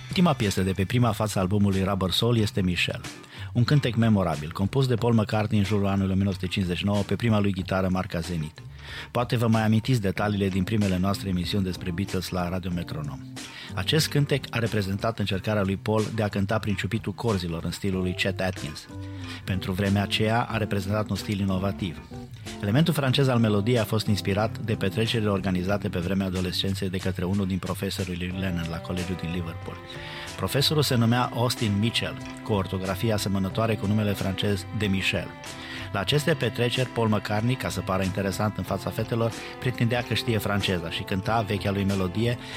Ultima piesă de pe prima față a albumului Rubber Soul este Michelle, un cântec memorabil, compus de Paul McCartney în jurul anului 1959 pe prima lui chitară marca Zenith. Poate vă mai amintiți detaliile din primele noastre emisiuni despre Beatles la Radio Metronom. Acest cântec a reprezentat încercarea lui Paul de a cânta prin ciupitul corzilor în stilul lui Chet Atkins. Pentru vremea aceea a reprezentat un stil inovativ. Elementul francez al melodiei a fost inspirat de petrecerile organizate pe vremea adolescenței de către unul din profesorii lui Lennon la colegiul din Liverpool. Profesorul se numea Austin Mitchell, cu ortografie asemănătoare cu numele francez de Michel. La aceste petreceri, Paul McCartney, ca să pară interesant în fața fetelor, pretindea că știe franceza și cânta vechea lui melodie